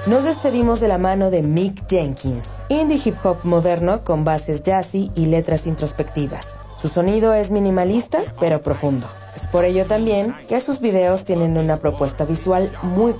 Nos despedimos de la mano de Mick Jenkins, indie hip hop moderno con bases jazzy y letras introspectivas. Su sonido es minimalista pero profundo. Es por ello también que sus videos tienen una propuesta visual muy